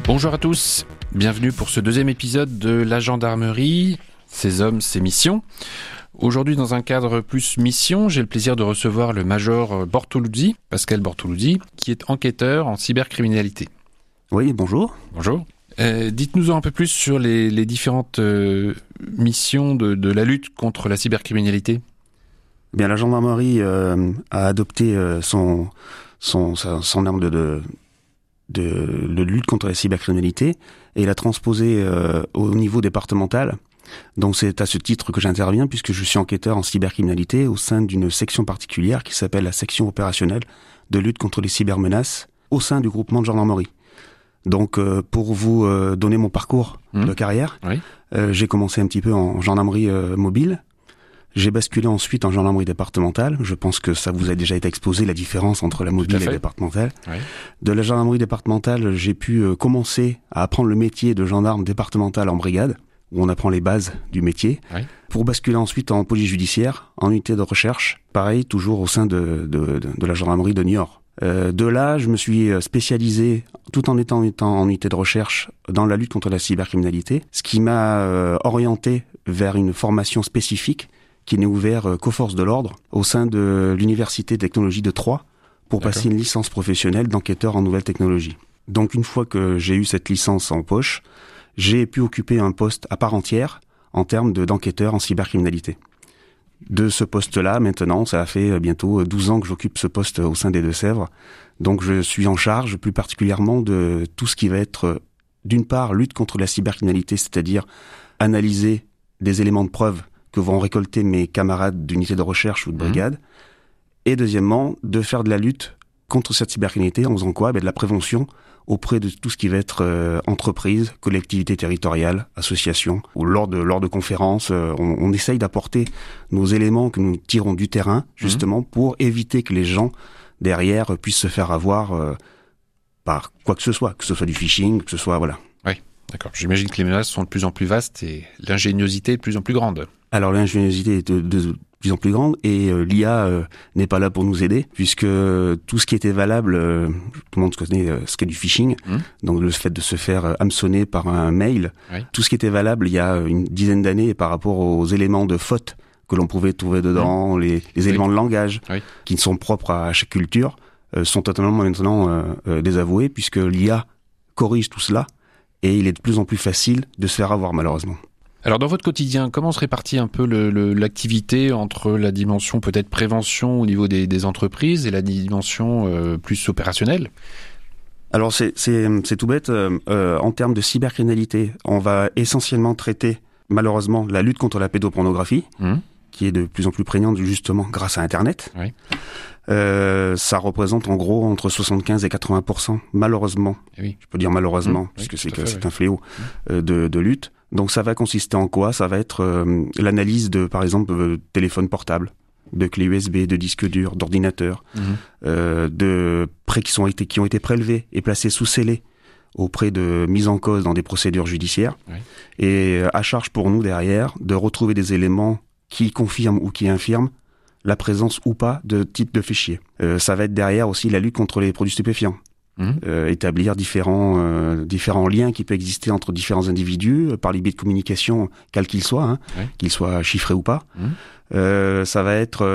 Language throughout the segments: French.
Bonjour à tous, bienvenue pour ce deuxième épisode de La Gendarmerie, ses hommes, ses missions. Aujourd'hui, dans un cadre plus mission, j'ai le plaisir de recevoir le major Bortoluzzi, Pascal Bortoluzzi, qui est enquêteur en cybercriminalité. Oui, bonjour. Bonjour. Dites-nous un peu plus sur les différentes missions de la lutte contre la cybercriminalité. Bien, la gendarmerie a adopté son arme de lutte contre la cybercriminalité et l'a transposé au niveau départemental. Donc c'est à ce titre que j'interviens puisque je suis enquêteur en cybercriminalité au sein d'une section particulière qui s'appelle la section opérationnelle de lutte contre les cybermenaces au sein du groupement de gendarmerie. Donc pour vous donner mon parcours de carrière, oui. J'ai commencé un petit peu en gendarmerie mobile. J'ai basculé ensuite en gendarmerie départementale. Je pense que ça vous a déjà été exposé, la différence entre la mobile et la départementale. Oui. De la gendarmerie départementale, j'ai pu commencer à apprendre le métier de gendarme départemental en brigade, où on apprend les bases du métier, oui. Pour basculer ensuite en police judiciaire, en unité de recherche, pareil, toujours au sein de la gendarmerie de Niort. De là, je me suis spécialisé, tout en étant en unité de recherche, dans la lutte contre la cybercriminalité, ce qui m'a orienté vers une formation spécifique qui n'est ouverte qu'aux forces de l'ordre, au sein de l'Université de technologie de Troyes, pour passer une licence professionnelle d'enquêteur en nouvelles technologies. Donc une fois que j'ai eu cette licence en poche, j'ai pu occuper un poste à part entière en termes d'enquêteur en cybercriminalité. De ce poste-là, maintenant, ça a fait bientôt 12 ans que j'occupe ce poste au sein des Deux-Sèvres. Donc je suis en charge plus particulièrement de tout ce qui va être, d'une part, lutte contre la cybercriminalité, c'est-à-dire analyser des éléments de preuve que vont récolter mes camarades d'unité de recherche ou de brigade. Et deuxièmement, de faire de la lutte contre cette cybercriminalité en faisant quoi ? De la prévention auprès de tout ce qui va être entreprise, collectivité territoriale, association, ou lors de conférences, on essaye d'apporter nos éléments que nous tirons du terrain, justement, pour éviter que les gens derrière puissent se faire avoir par quoi que ce soit du phishing, que ce soit, voilà. Oui, d'accord. J'imagine que les menaces sont de plus en plus vastes et l'ingéniosité est de plus en plus grande. Alors l'ingéniosité est de plus en plus grande et l'IA n'est pas là pour nous aider puisque tout ce qui était valable, tout le monde connaît ce qu'est du phishing, donc le fait de se faire hameçonner par un mail, tout ce qui était valable il y a une dizaine d'années par rapport aux éléments de faute que l'on pouvait trouver dedans, les éléments de langage qui sont propres à chaque culture, sont totalement maintenant désavoués puisque l'IA corrige tout cela et il est de plus en plus facile de se faire avoir malheureusement. Alors dans votre quotidien, comment se répartit un peu l'activité entre la dimension peut-être prévention au niveau des entreprises et la dimension plus opérationnelle ? Alors c'est tout bête. En termes de cybercriminalité, on va essentiellement traiter malheureusement la lutte contre la pédopornographie, qui est de plus en plus prégnante justement grâce à Internet. Oui. Ça représente en gros entre 75 et 80% malheureusement, je peux dire malheureusement, puisque c'est un fléau de lutte. Donc ça va consister en quoi ? Ça va être l'analyse de, par exemple, de téléphones portables, de clés USB, de disques durs, d'ordinateurs, de prêts qui ont été prélevés et placés sous scellé auprès de mise en cause dans des procédures judiciaires. Oui. Et à charge pour nous derrière de retrouver des éléments qui confirment ou qui infirment la présence ou pas de type de fichier. Ça va être derrière aussi la lutte contre les produits stupéfiants. Établir différents liens qui peuvent exister entre différents individus par les biais de communication, quels qu'ils soient, qu'ils soient chiffrés ou pas. Ça va être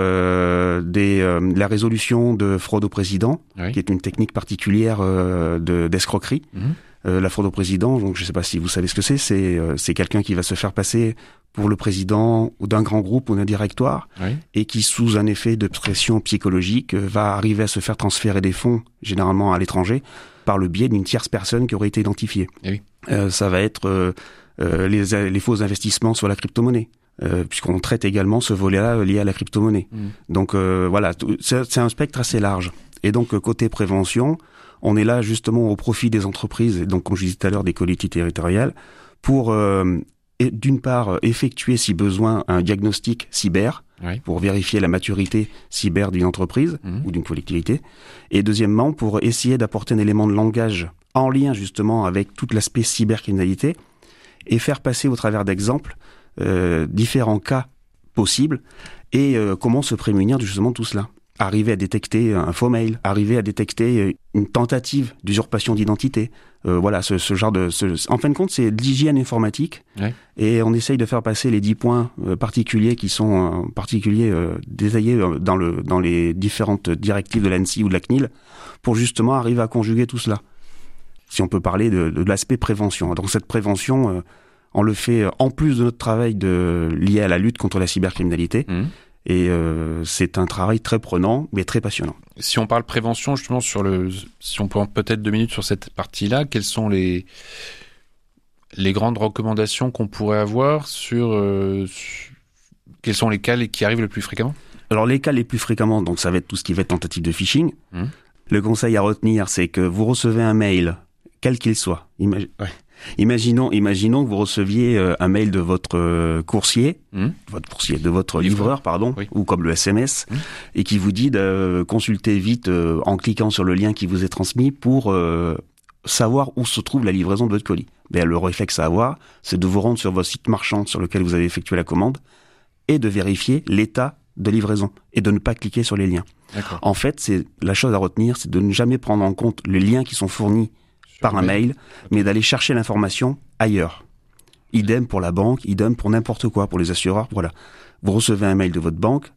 la résolution de fraude au président, qui est une technique particulière d'escroquerie. La fraude au président, donc je ne sais pas si vous savez ce que c'est quelqu'un qui va se faire passer pour le président d'un grand groupe ou d'un directoire et qui, sous un effet de pression psychologique, va arriver à se faire transférer des fonds, généralement à l'étranger, par le biais d'une tierce personne qui aurait été identifiée. Ça va être les faux investissements sur la crypto-monnaie. Puisqu'on traite également ce volet-là lié à la crypto-monnaie. Donc voilà, c'est un spectre assez large. Et donc côté prévention, on est là justement au profit des entreprises, et donc comme je disais tout à l'heure des collectivités territoriales, pour d'une part effectuer si besoin un diagnostic cyber, pour vérifier la maturité cyber d'une entreprise ou d'une collectivité, et deuxièmement pour essayer d'apporter un élément de langage en lien justement avec tout l'aspect cybercriminalité et faire passer au travers d'exemples différents cas possibles et comment se prémunir justement de tout cela. arriver à détecter un faux mail, arriver à détecter une tentative d'usurpation d'identité. Voilà, ce genre de... En fin de compte, c'est de l'hygiène informatique. Ouais. Et on essaye de faire passer les 10 points particuliers qui sont détaillés dans les différentes directives de l'ANSSI ou de la CNIL pour justement arriver à conjuguer tout cela. Si on peut parler de l'aspect prévention. Donc cette prévention, on le fait en plus de notre travail lié à la lutte contre la cybercriminalité. Et c'est un travail très prenant, mais très passionnant. Si on parle prévention, justement, si on peut peut-être 2 minutes sur cette partie-là, quelles sont les grandes recommandations qu'on pourrait avoir sur quels sont les cas qui arrivent le plus fréquemment? Alors les cas les plus fréquemment, donc ça va être tout ce qui va être tentative de phishing. Le conseil à retenir, c'est que vous recevez un mail, quel qu'il soit. Imaginons que vous receviez un mail de votre coursier, de votre livreur, ou comme le SMS, et qui vous dit de consulter vite en cliquant sur le lien qui vous est transmis pour savoir où se trouve la livraison de votre colis. Ben, le réflexe à avoir, c'est de vous rendre sur votre site marchand sur lequel vous avez effectué la commande et de vérifier l'état de livraison et de ne pas cliquer sur les liens. D'accord. En fait, c'est la chose à retenir, c'est de ne jamais prendre en compte les liens qui sont fournis par un mail, mais d'aller chercher l'information ailleurs. Idem pour la banque, idem pour n'importe quoi, pour les assureurs. Voilà. Vous recevez un mail de votre banque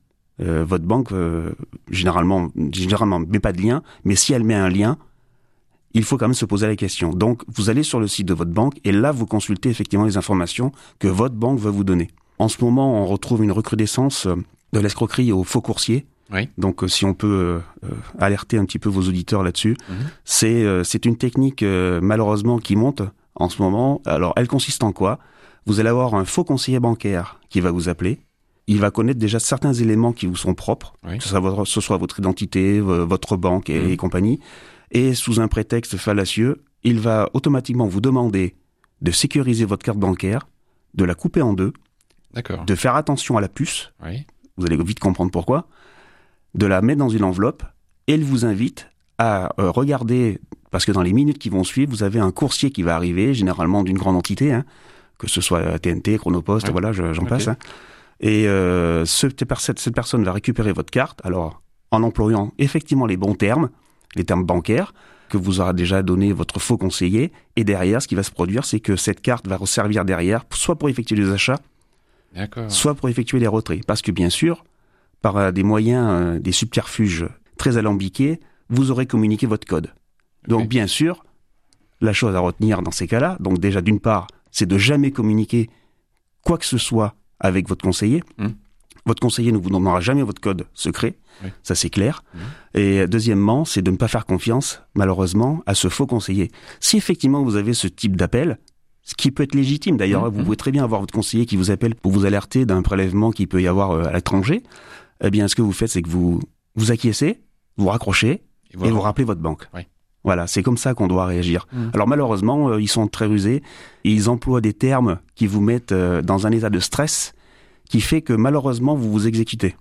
généralement met pas de lien, mais si elle met un lien, il faut quand même se poser la question. Donc, vous allez sur le site de votre banque et là, vous consultez effectivement les informations que votre banque veut vous donner. En ce moment, on retrouve une recrudescence de l'escroquerie aux faux coursiers. Oui. Donc, si on peut alerter un petit peu vos auditeurs là-dessus, c'est une technique malheureusement qui monte en ce moment. Alors, elle consiste en quoi? Vous allez avoir un faux conseiller bancaire qui va vous appeler. Il va connaître déjà certains éléments qui vous sont propres, que ce soit votre identité, votre banque et compagnie. Et sous un prétexte fallacieux, il va automatiquement vous demander de sécuriser votre carte bancaire, de la couper en deux, de faire attention à la puce. Oui. Vous allez vite comprendre pourquoi. De la mettre dans une enveloppe, et il vous invite à regarder, parce que dans les minutes qui vont suivre, vous avez un coursier qui va arriver, généralement d'une grande entité, que ce soit TNT, Chronopost, voilà, j'en passe. Et cette personne va récupérer votre carte, alors en employant effectivement les bons termes, les termes bancaires, que vous aura déjà donné votre faux conseiller, et derrière, ce qui va se produire, c'est que cette carte va servir derrière, soit pour effectuer des achats, soit pour effectuer les retraits. Parce que bien sûr, par des moyens, des subterfuges très alambiqués, vous aurez communiqué votre code. Donc bien sûr, la chose à retenir dans ces cas-là, donc déjà d'une part, c'est de jamais communiquer quoi que ce soit avec votre conseiller. Votre conseiller ne vous donnera jamais votre code secret, ça c'est clair. Et deuxièmement, c'est de ne pas faire confiance, malheureusement, à ce faux conseiller. Si effectivement vous avez ce type d'appel, ce qui peut être légitime d'ailleurs, vous pouvez très bien avoir votre conseiller qui vous appelle pour vous alerter d'un prélèvement qu'il peut y avoir à l'étranger. Eh bien, ce que vous faites, c'est que vous acquiescez, vous raccrochez et vous rappelez votre banque. Oui. Voilà, c'est comme ça qu'on doit réagir. Alors malheureusement, ils sont très rusés et ils emploient des termes qui vous mettent dans un état de stress qui fait que malheureusement, vous vous exécutez.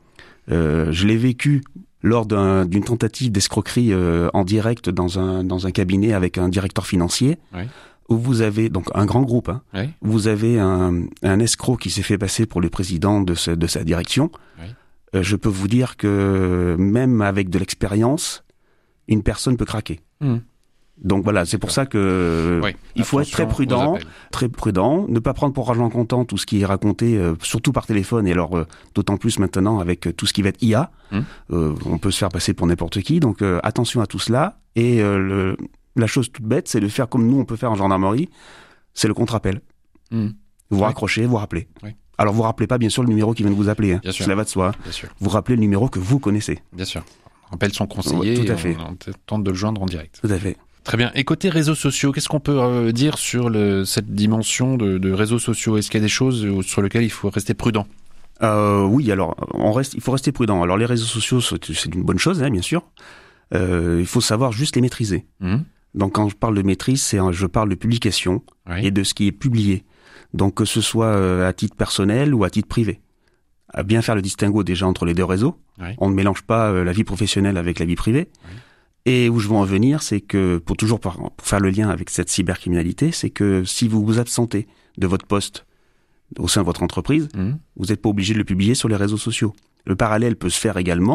Je l'ai vécu lors d'une tentative d'escroquerie en direct dans un cabinet avec un directeur financier. Oui. Où vous avez, donc un grand groupe, vous avez un escroc qui s'est fait passer pour le président de sa direction. Oui. Je peux vous dire que même avec de l'expérience, une personne peut craquer. Donc voilà, c'est pour ça que il faut être très prudent, ne pas prendre pour argent comptant tout ce qui est raconté, surtout par téléphone, et alors d'autant plus maintenant avec tout ce qui va être IA, on peut se faire passer pour n'importe qui, donc attention à tout cela, et la chose toute bête, c'est de faire comme nous on peut faire en gendarmerie, c'est le contre-appel. Vous raccrochez, vous rappelez. Oui. Alors vous rappelez pas bien sûr le numéro qui vient de vous appeler, cela va de soi. Vous rappelez le numéro que vous connaissez. Bien sûr. On appelle son conseiller, tout à fait. On tente de le joindre en direct. Tout à fait. Très bien. Et côté réseaux sociaux, qu'est-ce qu'on peut dire sur cette dimension de réseaux sociaux? Est-ce qu'il y a des choses sur lesquelles il faut rester prudent? Oui, alors il faut rester prudent. Alors les réseaux sociaux, c'est une bonne chose, bien sûr. Il faut savoir juste les maîtriser. Donc quand je parle de maîtrise, je parle de publication et de ce qui est publié. Donc que ce soit à titre personnel ou à titre privé. À bien faire le distinguo déjà entre les deux réseaux. On ne mélange pas la vie professionnelle avec la vie privée. Et où je veux en venir, c'est que pour faire le lien avec cette cybercriminalité, c'est que si vous vous absentez de votre poste au sein de votre entreprise, vous n'êtes pas obligé de le publier sur les réseaux sociaux. Le parallèle peut se faire également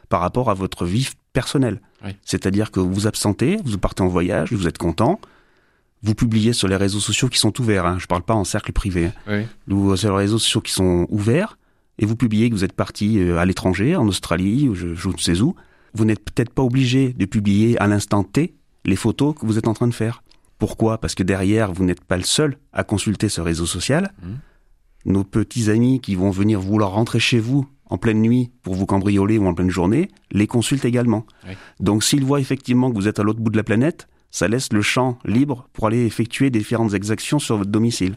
par rapport à votre vie personnelle. Oui. C'est-à-dire que vous vous absentez, vous partez en voyage, vous êtes content, vous publiez sur les réseaux sociaux qui sont ouverts, hein, je parle pas en cercle privé, Oui. ou sur les réseaux sociaux qui sont ouverts, et vous publiez que vous êtes parti à l'étranger, en Australie, ou je ne sais où. Vous n'êtes peut-être pas obligé de publier à l'instant T les photos que vous êtes en train de faire. Pourquoi ? Parce que derrière, vous n'êtes pas le seul à consulter ce réseau social. Nos petits amis qui vont venir vouloir rentrer chez vous en pleine nuit pour vous cambrioler ou en pleine journée, les consultent également. Oui. Donc s'ils voient effectivement que vous êtes à l'autre bout de la planète, ça laisse le champ libre pour aller effectuer différentes exactions sur votre domicile.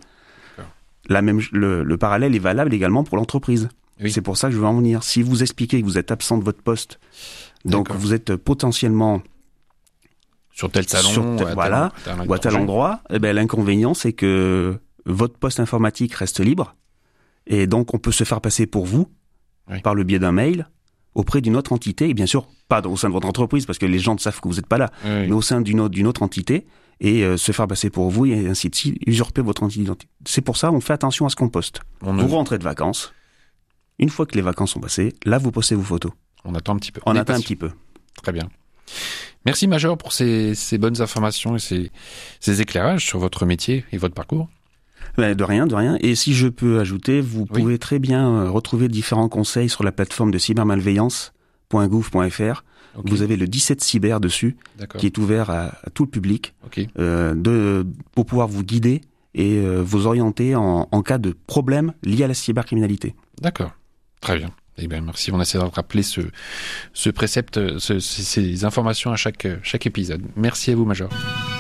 Le parallèle est valable également pour l'entreprise. Oui. C'est pour ça que je veux en venir. Si vous expliquez que vous êtes absent de votre poste, donc D'accord. vous êtes potentiellement Sur tel salon, sur ou à tel endroit, eh ben, l'inconvénient c'est que votre poste informatique reste libre et donc on peut se faire passer pour vous par le biais d'un mail auprès d'une autre entité, et bien sûr pas au sein de votre entreprise parce que les gens savent que vous n'êtes pas là, mais au sein d'une autre entité et se faire passer pour vous et ainsi de suite, usurper votre identité. C'est pour ça on fait attention à ce qu'on poste. Vous rentrez de vacances, une fois que les vacances sont passées, là vous postez vos photos. On attend un petit peu. On attend un petit peu. Très bien. Merci Major pour ces bonnes informations et ces éclairages sur votre métier et votre parcours. De rien. Et si je peux ajouter, vous pouvez très bien retrouver différents conseils sur la plateforme de cybermalveillance.gouv.fr. Okay. Vous avez le 17 cyber dessus, qui est ouvert à tout le public, pour pouvoir vous guider et vous orienter en cas de problème lié à la cybercriminalité. D'accord. Très bien. Eh bien, merci. On essaie de rappeler ce précepte, ces informations à chaque épisode. Merci à vous, Major.